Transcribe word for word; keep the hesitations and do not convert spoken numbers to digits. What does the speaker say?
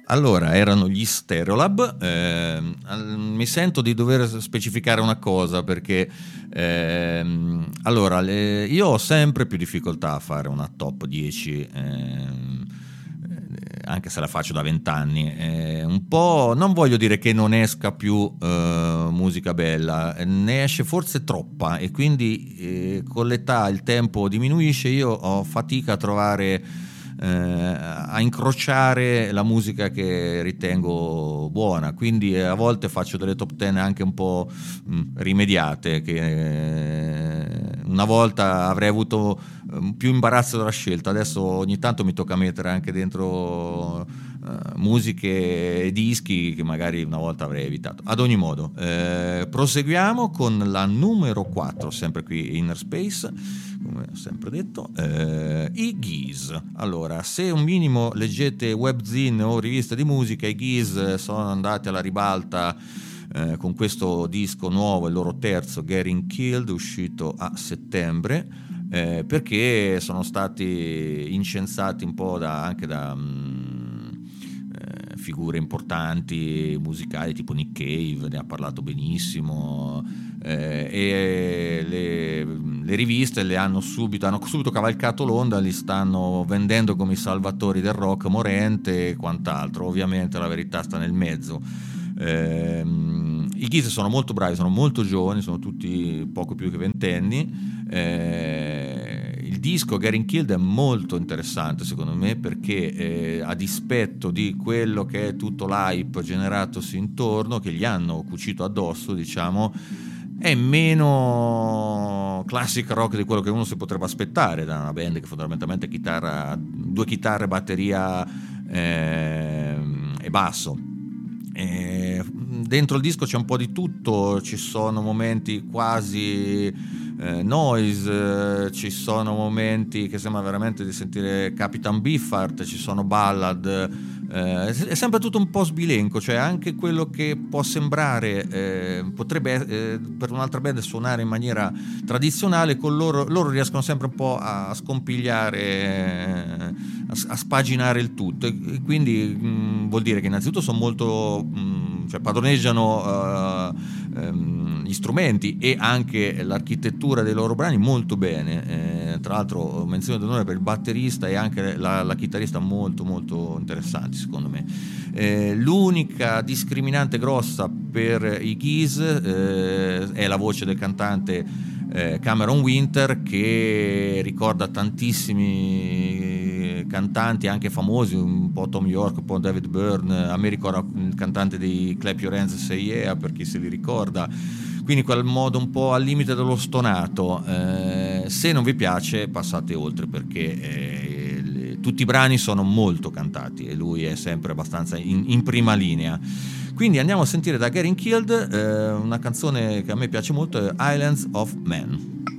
Allora, erano gli Stereolab. Eh, mi sento di dover specificare una cosa perché ehm, allora, le- io ho sempre più difficoltà a fare una top dieci, ehm, eh, anche se la faccio da vent'anni. Eh, un po', non voglio dire che non esca più eh, musica bella, eh, ne esce forse troppa e quindi eh, con l'età il tempo diminuisce, io ho fatica a trovare eh, a incrociare la musica che ritengo buona, quindi eh, a volte faccio delle top dieci anche un po' mh, rimediate, che eh, una volta avrei avuto eh, più imbarazzo della scelta, adesso ogni tanto mi tocca mettere anche dentro eh, musiche e dischi che magari una volta avrei evitato. Ad ogni modo, eh, proseguiamo con la numero quattro, sempre qui Inner Space, come ho sempre detto, eh, i Gees. Allora, se un minimo leggete webzine o riviste di musica, i Gees sono andati alla ribalta eh, con questo disco nuovo, il loro terzo, Getting Killed, uscito a settembre, eh, perché sono stati incensati un po' da, anche da mh, eh, figure importanti musicali tipo Nick Cave, ne ha parlato benissimo, eh, e le, le riviste le hanno subito, hanno subito cavalcato l'onda, li stanno vendendo come i salvatori del rock morente e quant'altro. Ovviamente la verità sta nel mezzo. Eh, i Gees sono molto bravi, sono molto giovani, sono tutti poco più che ventenni. Eh, il disco Getting Killed è molto interessante secondo me perché eh, a dispetto di quello che è tutto l'hype generatosi intorno, che gli hanno cucito addosso, diciamo, è meno classic rock di quello che uno si potrebbe aspettare da una band che fondamentalmente chitarra, due chitarre, batteria eh, e basso. E dentro il disco c'è un po' di tutto, ci sono momenti quasi eh, noise, eh, ci sono momenti che sembra veramente di sentire Capitan Beefheart, ci sono ballad, eh, è sempre tutto un po' sbilenco, cioè anche quello che può sembrare eh, potrebbe eh, per un'altra band suonare in maniera tradizionale, con loro, loro riescono sempre un po' a scompigliare, eh, a, a spaginare il tutto, e quindi mh, vuol dire che innanzitutto sono molto mh, cioè padroneggiano uh, um, gli strumenti e anche l'architettura dei loro brani molto bene, eh, tra l'altro menzione d'onore per il batterista e anche la, la chitarrista molto molto interessanti secondo me. Eh, l'unica discriminante grossa per i Gees eh, è la voce del cantante eh, Cameron Winter, che ricorda tantissimi cantanti anche famosi, un po' Tom York, un po' David Byrne. A me ricorda il cantante di Clap Your Hands Say Yeah, per chi se li ricorda, quindi quel modo un po' al limite dello stonato. Eh, se non vi piace passate oltre, perché eh, le, tutti i brani sono molto cantati e lui è sempre abbastanza in, in prima linea. Quindi andiamo a sentire da Getting Killed eh, una canzone che a me piace molto, è Islands of Men.